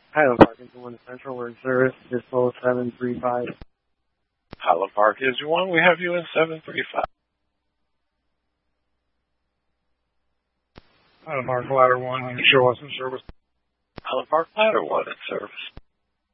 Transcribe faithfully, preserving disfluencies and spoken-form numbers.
Highland Park is the one Central. We're in service. Distal seven three five. Highland Park is your one. We have you in seven three five. Highland Park Ladder one. Show us in service. Highland Park Ladder one in service.